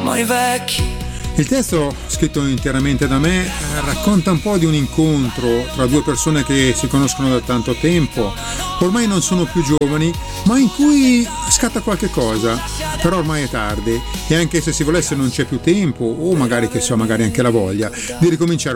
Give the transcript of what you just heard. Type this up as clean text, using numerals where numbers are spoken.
i vecchi. Il testo, scritto interamente da me, racconta un po' di un incontro tra due persone che si conoscono da tanto tempo, ormai non sono più giovani, ma in cui scatta qualche cosa, però ormai è tardi e anche se si volesse non c'è più tempo o magari che so, magari anche la voglia di ricominciare